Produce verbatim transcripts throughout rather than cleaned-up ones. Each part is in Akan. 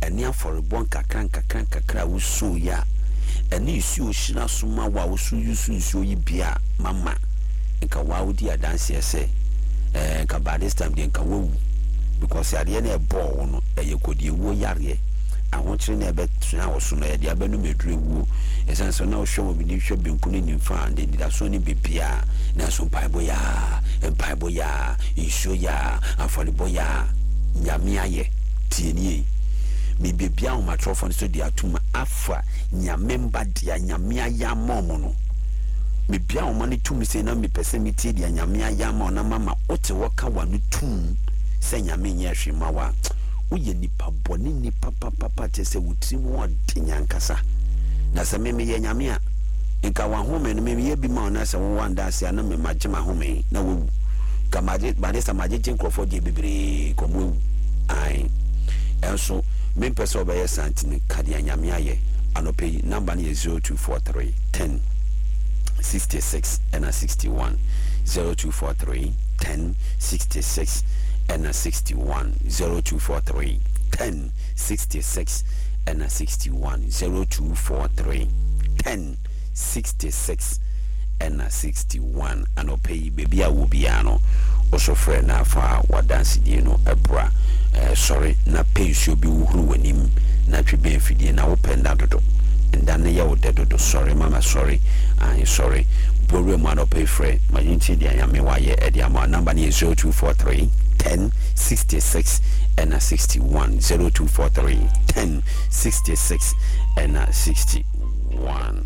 eni aforibon kakran kakran kakra wusu ya eni isi oshina suma wa wusu yusu yusu yi bia mama nka wa udi adanse ese eh ka by this time de nka wo because ade na ebo no eye kodie wo yare ahonchire na ebe tuna woso na ade abenu medure wo esanso na ohwo obi ni hwe benku ni nimfa de dida so ni bebia na so paibo ya empaibo ya isho ya afolibo ya nyame aye tienie me bebia o matrofo so de atuma afa nyame mba dia nyame aya momo no me bia o mani tumi se na me pese me tie dia nyame aya ma na mama ote woka wanu tum se nyame nye hwema wa uye nipa boni nipa papa papa tese wutimu wa dinyankasa na se me me ye nyame a nka wa home no me ye bi ma na se wo wanda se na me magema home na wo kamaje bade samaje chenkrofo je bibiri komo ai enso me pese obeye santini kade nyame aye anope number ni zero two four three ten sixty-six and sixty-one zero two four three ten sixty-six and sixty-one zero two four three ten sixty-six and sixty-one zero two four three ten sixty-six and sixty-one anope baby a wo bia no also friend na fa wadansi die no ebra eh sorry na pay show bi wuhuru wanim na twebe afidie na wo penda dodo ndane ya wo dedo sorry mama sorry I sorry bore man up pay free my yinti dia yame wa ye e dia ma number ni zero two four three ten sixty-six and sixty-one zero two four three ten sixty-six and sixty-one.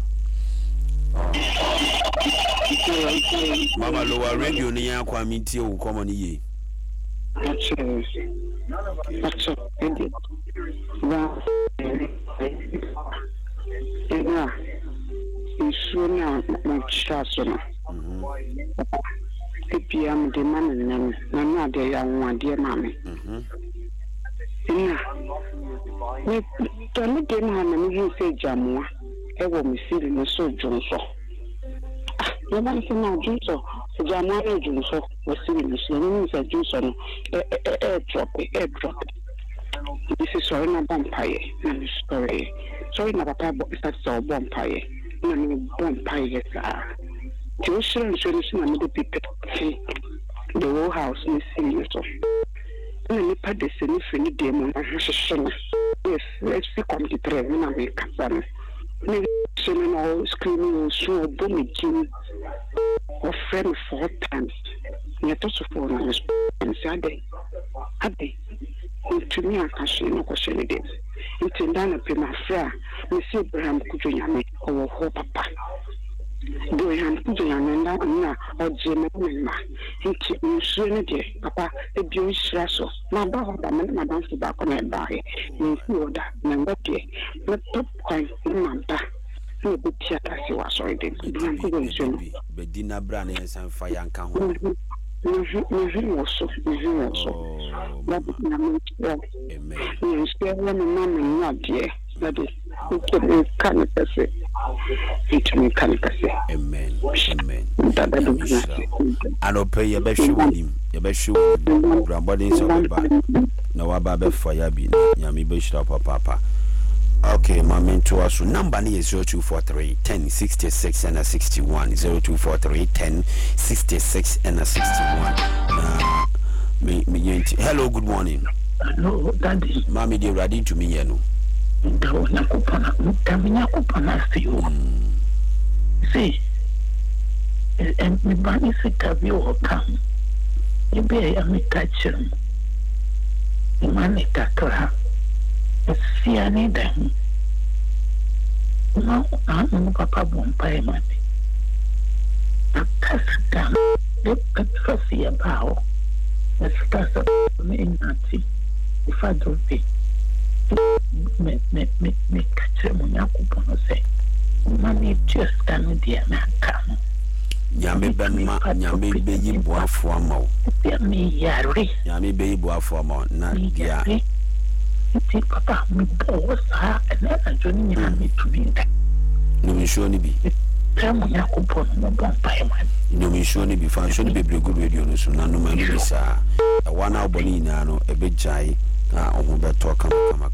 Mama lower radio ni ya kwa miti o komo ni ye. Ache. Ache. Ende. Wa. Ena. Isuna mchasona. Mhm. Epia mde mama nene. Na na de ya nwade mama. Mhm. Ena. Ni tani de mama ni hise jamwa. Ewo misiri no so jonso. Ah, no man se na jonso. Jamwa no jonso. Misiri misiri no se jonso no. E e e drop e drop. This is sorry na vampire. I'm sorry. Sorry na papa is that so vampire. Na me vampire sa. The ocean so ni na me the people see the whole house ni serious so. Na ni pa de se ni fini demo na hwehwe. Yes, let's see come the train na me kasa. Me so no screaming so booming of friend four times. Me to so for na and say ade. Ade. To me akashi no kwashele dem. Intenda na pe mafra, me se Abraham kujonyame owo ho papa. Do han kujonyame na na oje me ma. Nti nsu ne de papa e bi o hira so. Na ba ho ba me na dan so ba ko na ba he. Ni si oda na ngopie. Na top kwan na mpa. No be tia kasi wa sorry dem. Bi an ko nsu no. Be dina bra na ensan fa yanka ho. Mhm, mhm, also, mhm, also. That is not me. Amen. You still want to know me, not dear. That is, you can kind of say. It me kind of say. Amen. Amen. That is I don't pay your best show with him. Your best show. Grandbody is on the back. No, I babe for ya be. Yami Bishop Papa. Okay, my mentor was number is zero two four three ten sixty-six and a sixty-one zero two four three ten sixty-six and a sixty-one. Uh, me, me, hello, good morning. Hello, Daddy. Mommy, they ready to me, you know. See, and me bunny sit up your come. You be a me touch him. The money takra. See, I need them. No, I'm no papa won't pay money. A test down. They can see a bow. Let's pass up me in Nancy. If I don't pay, me, me, me, me, catch him on your coupon. Say, money just can't be a man come. Yami Benma, Yami Baby Bois for more. Me, Yari. Yami Baby Bois for more. Not Yari. Papa, me boss, and then I join me to be that. No, me surely be. Tell me, I could put no buy man. No, me surely be found. Should be good radio. So, no, man, is a one hour bonina, no, a bit jay. Ah, over talk.